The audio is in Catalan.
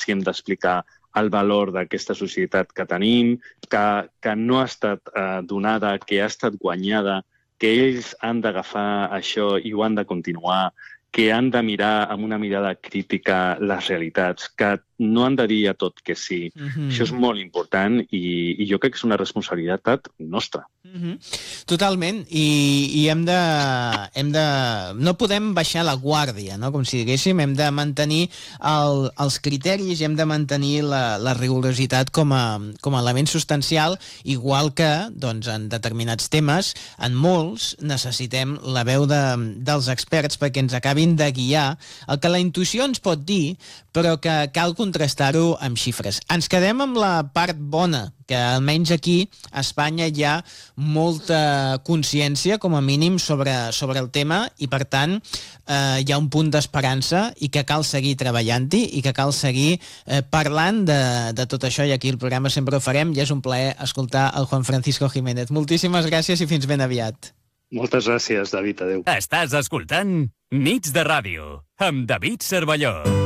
els hem d'explicar el valor d'aquesta societat que tenim, que no ha estat donada, que ha estat guanyada, que ells han d'agafar això i ho han de continuar, que han de mirar amb una mirada crítica les realitats, que no han de dir a tot que sí. Això és molt important i jo crec que és una responsabilitat nostra. Totalment, i hem de... No podem baixar la guàrdia, no? Com si diguéssim, hem de mantenir els criteris i hem de mantenir la rigorositat com a element substancial, igual que doncs, en determinats temes, en molts, necessitem la veu dels experts perquè ens acabin de guiar el que la intuïció ens pot dir, però que cal contrastar-ho amb xifres. Ens quedem amb la part bona, que almenys aquí a Espanya hi ha molta consciència, com a mínim, sobre el tema i, per tant, hi ha un punt d'esperança i que cal seguir treballant-hi i que cal seguir parlant de tot això, i aquí el programa sempre ho farem i és un plaer escoltar el Juan Francisco Jiménez. Moltíssimes gràcies i fins ben aviat. Moltes gràcies, David. Adéu. Estàs escoltant Nits de Ràdio amb David Cervelló.